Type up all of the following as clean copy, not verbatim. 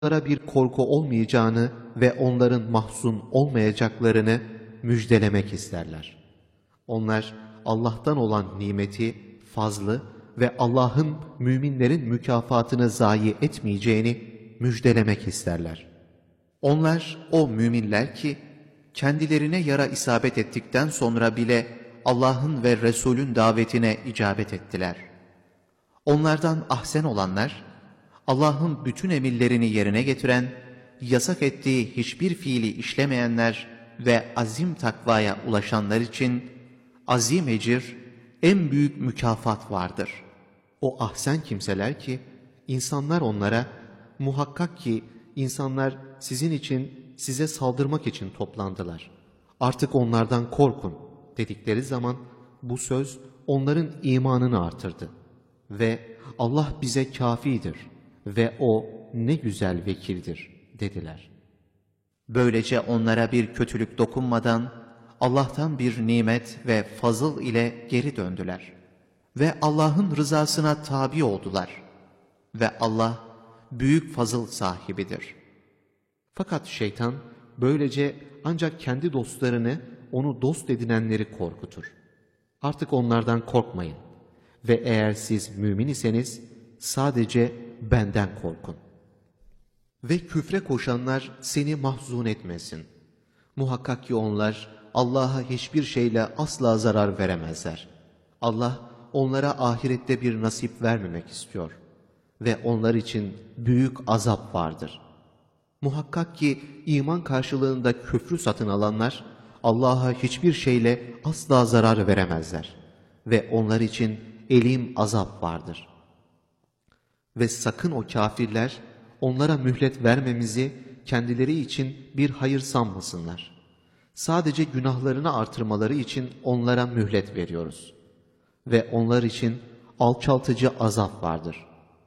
onlara bir korku olmayacağını ve onların mahzun olmayacaklarını müjdelemek isterler. Onlar Allah'tan olan nimeti, fazlı ve Allah'ın müminlerin mükafatını zayi etmeyeceğini müjdelemek isterler. Onlar o müminler ki kendilerine yara isabet ettikten sonra bile Allah'ın ve Resul'ün davetine icabet ettiler. Onlardan ahsen olanlar, Allah'ın bütün emirlerini yerine getiren, yasak ettiği hiçbir fiili işlemeyenler ve azim takvaya ulaşanlar için azim ecir, en büyük mükafat vardır. O ahsen kimseler ki, insanlar onlara, muhakkak ki insanlar sizin için, size saldırmak için toplandılar. Artık onlardan korkun dedikleri zaman, bu söz onların imanını artırdı. Ve Allah bize kafidir ve O ne güzel vekildir dediler. Böylece onlara bir kötülük dokunmadan Allah'tan bir nimet ve fazıl ile geri döndüler. Ve Allah'ın rızasına tabi oldular. Ve Allah büyük fazıl sahibidir. Fakat şeytan böylece ancak kendi dostlarını, onu dost edinenleri korkutur. Artık onlardan korkmayın. Ve eğer siz mümin iseniz sadece benden korkun. Ve küfre koşanlar seni mahzun etmesin. Muhakkak ki onlar Allah'a hiçbir şeyle asla zarar veremezler. Allah onlara ahirette bir nasip vermemek istiyor. Ve onlar için büyük azap vardır. Muhakkak ki iman karşılığında küfrü satın alanlar Allah'a hiçbir şeyle asla zarar veremezler. Ve onlar için elim azap vardır. Ve sakın o kafirler onlara mühlet vermemizi kendileri için bir hayır sanmasınlar. Sadece günahlarını artırmaları için onlara mühlet veriyoruz. Ve onlar için alçaltıcı azap vardır.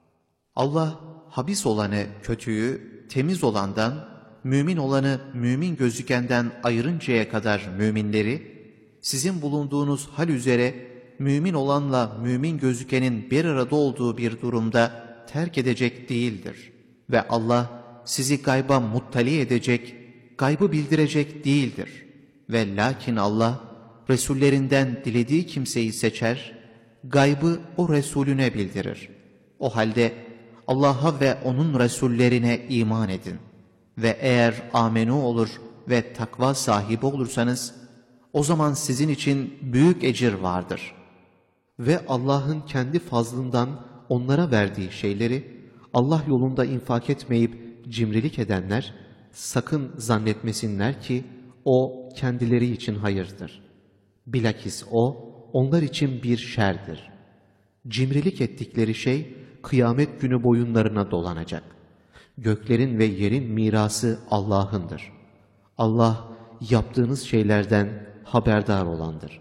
Allah habis olanı, kötüyü, temiz olandan, mümin olanı mümin gözükenden ayırıncaya kadar müminleri, sizin bulunduğunuz hal üzere mümin olanla mümin gözükenin bir arada olduğu bir durumda terk edecek değildir. Ve Allah sizi gayba muttali edecek, gaybı bildirecek değildir. Ve lakin Allah Resullerinden dilediği kimseyi seçer, gaybı o Resulüne bildirir. O halde Allah'a ve onun Resullerine iman edin. Ve eğer amenu olur ve takva sahibi olursanız, o zaman sizin için büyük ecir vardır. Ve Allah'ın kendi fazlından onlara verdiği şeyleri Allah yolunda infak etmeyip cimrilik edenler sakın zannetmesinler ki o kendileri için hayırdır. Bilakis o onlar için bir şerdir. Cimrilik ettikleri şey kıyamet günü boyunlarına dolanacak. Göklerin ve yerin mirası Allah'ındır. Allah yaptığınız şeylerden haberdar olandır.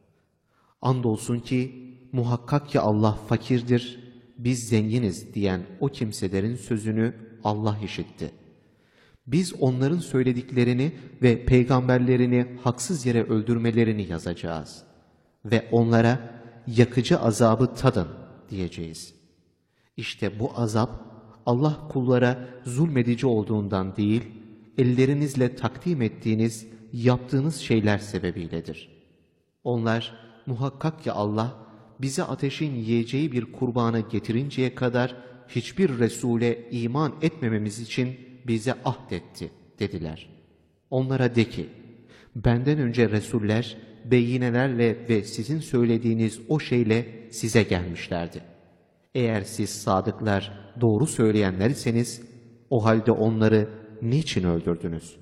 Andolsun ki muhakkak ki Allah fakirdir, biz zenginiz diyen o kimselerin sözünü Allah işitti. Biz onların söylediklerini ve peygamberlerini haksız yere öldürmelerini yazacağız. Ve onlara yakıcı azabı tadın diyeceğiz. İşte bu azap Allah kullara zulmedici olduğundan değil, ellerinizle takdim ettiğiniz, yaptığınız şeyler sebebiyledir. Onlar muhakkak ki Allah bize ateşin yiyeceği bir kurbanı getirinceye kadar hiçbir Resul'e iman etmememiz için bize ahdetti dediler. Onlara de ki, benden önce Resuller beyinelerle ve sizin söylediğiniz o şeyle size gelmişlerdi. Eğer siz sadıklar, doğru söyleyenler iseniz, o halde onları niçin öldürdünüz?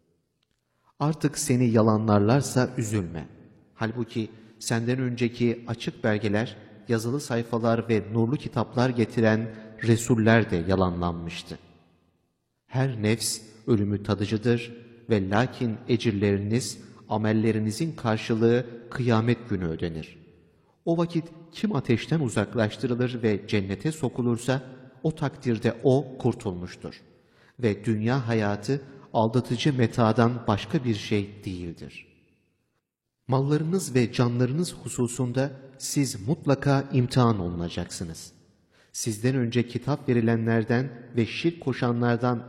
Artık seni yalanlarlarsa üzülme. Halbuki senden önceki açık belgeler, yazılı sayfalar ve nurlu kitaplar getiren Resuller de yalanlanmıştı. Her nefs ölümü tadıcıdır ve lakin ecirleriniz, amellerinizin karşılığı kıyamet günü ödenir. O vakit kim ateşten uzaklaştırılır ve cennete sokulursa, o takdirde o kurtulmuştur. Ve dünya hayatı aldatıcı metadan başka bir şey değildir. Mallarınız ve canlarınız hususunda siz mutlaka imtihan olunacaksınız. Sizden önce kitap verilenlerden ve şirk koşanlardan